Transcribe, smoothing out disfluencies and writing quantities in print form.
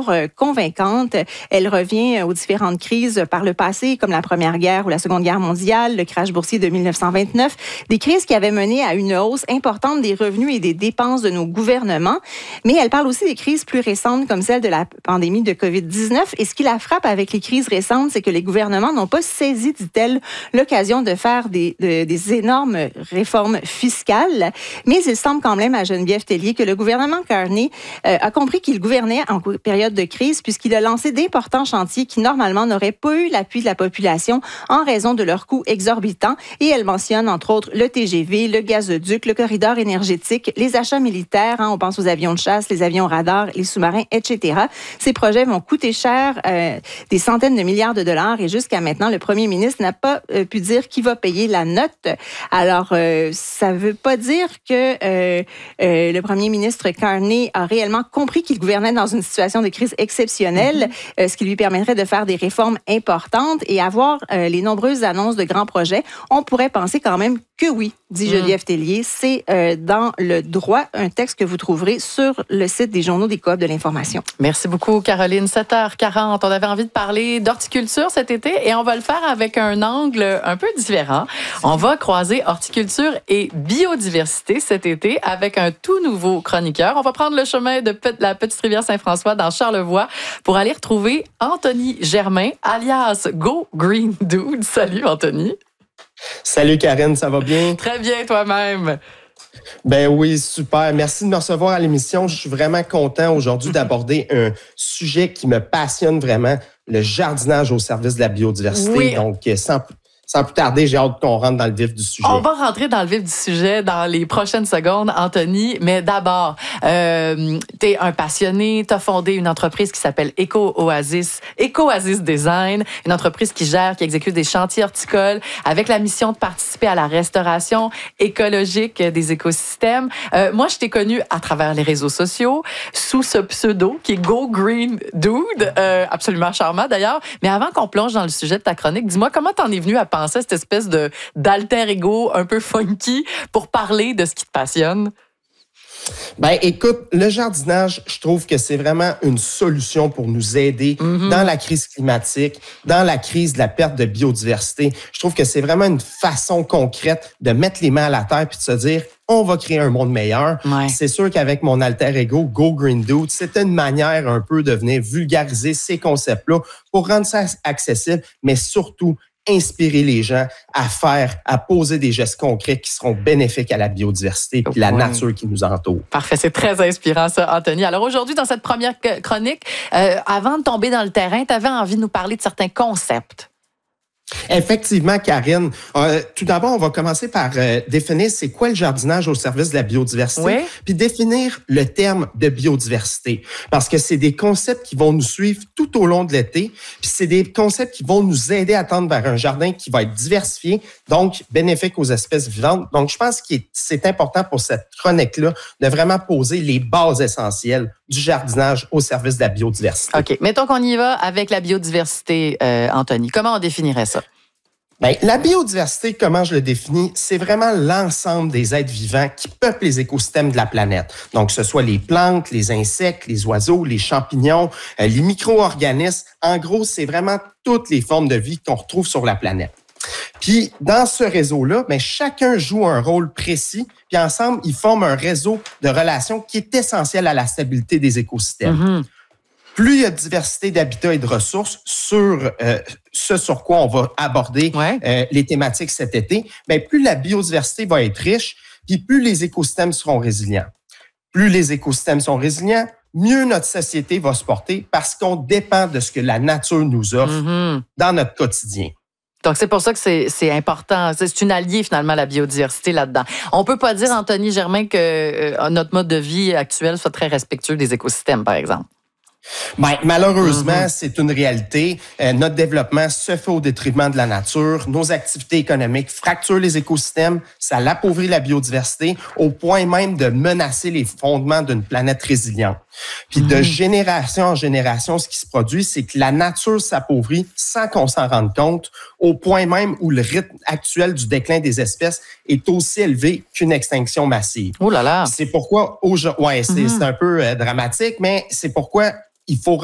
toujours convaincante. Elle revient aux différentes crises par le passé, comme la Première Guerre ou la Seconde Guerre mondiale, le crash boursier de 1929, des crises qui avaient mené à une hausse importante des revenus et des dépenses de nos gouvernements. Mais elle parle aussi des crises plus récentes, comme celle de la pandémie de COVID-19. Et ce qui la frappe avec les crises récentes, c'est que les gouvernements n'ont pas saisi, dit-elle, l'occasion de faire des énormes réformes fiscales. Mais il semble quand même à Geneviève Tellier que le gouvernement Carney a compris qu'il gouvernait en période de crise puisqu'il a lancé d'importants chantiers qui, normalement, n'auraient pas eu l'appui de la population en raison de leurs coûts exorbitants. Et elle mentionne, entre autres, le TGV, le gazoduc, le corridor énergétique, les achats militaires. On pense aux avions de chasse, les avions radars, les sous-marins, etc. Ces projets vont coûter cher, des centaines de milliards de dollars. Et jusqu'à maintenant, le premier ministre n'a pas pu dire qui va payer la note. Alors, ça ne veut pas dire que le premier ministre Carney a réellement compris qu'il gouvernait dans une situation de crise exceptionnelle, ce qui lui permettrait de faire des réformes importantes et avoir les nombreuses annonces de grands projets. On pourrait penser quand même que oui, dit Geneviève Tellier. C'est dans le droit, un texte que vous trouverez sur le site des journaux des Coop de l'information. Merci beaucoup, Caroline. 7h40. On avait envie de parler d'horticulture cet été et on va le faire avec un angle un peu différent. On va croiser horticulture et biodiversité cet été avec un tout nouveau chroniqueur. On va prendre le chemin de la Petite Rivière Saint-François dans Charlevoix pour aller retrouver Anthony Germain, alias Go Green Dude. Salut, Anthony. Salut Karine, ça va bien? Très bien, toi-même. Ben oui, super. Merci de me recevoir à l'émission. Je suis vraiment content aujourd'hui d'aborder un sujet qui me passionne vraiment, le jardinage au service de la biodiversité. Oui. Donc, sans plus tarder, j'ai hâte qu'on rentre dans le vif du sujet. On va rentrer dans le vif du sujet dans les prochaines secondes, Anthony. Mais d'abord, t'es un passionné, t'as fondé une entreprise qui s'appelle Eco-Oasis Design, une entreprise qui exécute des chantiers horticoles avec la mission de participer à la restauration écologique des écosystèmes. Moi, je t'ai connu à travers les réseaux sociaux sous ce pseudo qui est Go Green Dude, absolument charmant d'ailleurs. Mais avant qu'on plonge dans le sujet de ta chronique, dis-moi comment t'en es venu à penser à cette espèce d'alter ego un peu funky pour parler de ce qui te passionne? Ben, écoute, le jardinage, je trouve que c'est vraiment une solution pour nous aider dans la crise climatique, dans la crise de la perte de biodiversité. Je trouve que c'est vraiment une façon concrète de mettre les mains à la terre puis de se dire on va créer un monde meilleur. Ouais. C'est sûr qu'avec mon alter ego, Go Green Dude, c'était une manière un peu de venir vulgariser ces concepts-là pour rendre ça accessible, mais surtout inspirer les gens à poser des gestes concrets qui seront bénéfiques à la biodiversité et la nature qui nous entoure. Parfait, c'est très inspirant ça, Anthony. Alors aujourd'hui, dans cette première chronique, avant de tomber dans le terrain, tu avais envie de nous parler de certains concepts. Effectivement, Karine. Tout d'abord, on va commencer par définir c'est quoi le jardinage au service de la biodiversité, puis définir le terme de biodiversité, parce que c'est des concepts qui vont nous suivre tout au long de l'été, puis c'est des concepts qui vont nous aider à tendre vers un jardin qui va être diversifié, donc bénéfique aux espèces vivantes. Donc, je pense que c'est important pour cette chronique-là de vraiment poser les bases essentielles du jardinage au service de la biodiversité. OK. Mettons qu'on y va avec la biodiversité, Anthony. Comment on définirait ça? Bien, la biodiversité, comment je le définis, c'est vraiment l'ensemble des êtres vivants qui peuplent les écosystèmes de la planète. Donc, que ce soit les plantes, les insectes, les oiseaux, les champignons, les micro-organismes. En gros, c'est vraiment toutes les formes de vie qu'on retrouve sur la planète. Puis, dans ce réseau-là, bien, chacun joue un rôle précis, puis ensemble, ils forment un réseau de relations qui est essentiel à la stabilité des écosystèmes. Plus il y a de diversité d'habitats et de ressources sur ce sur quoi on va aborder les thématiques cet été, bien, plus la biodiversité va être riche, puis plus les écosystèmes seront résilients. Plus les écosystèmes sont résilients, mieux notre société va se porter parce qu'on dépend de ce que la nature nous offre dans notre quotidien. Donc, c'est pour ça que c'est important. C'est une alliée, finalement, la biodiversité là-dedans. On peut pas dire, Anthony Germain, que notre mode de vie actuel soit très respectueux des écosystèmes, par exemple. Ben, malheureusement, c'est une réalité. Notre développement se fait au détriment de la nature. Nos activités économiques fracturent les écosystèmes. Ça l'appauvrit la biodiversité au point même de menacer les fondements d'une planète résiliente. Puis de génération en génération, ce qui se produit, c'est que la nature s'appauvrit sans qu'on s'en rende compte, au point même où le rythme actuel du déclin des espèces est aussi élevé qu'une extinction massive. Oh là là! C'est pourquoi, c'est un peu dramatique, mais c'est pourquoi il faut